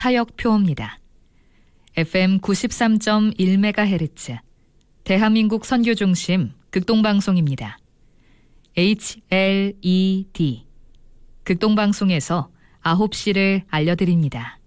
타역표입니다. FM 93.1MHz 대한민국 선교중심 극동방송입니다. HLED 극동방송에서 9시를 알려드립니다.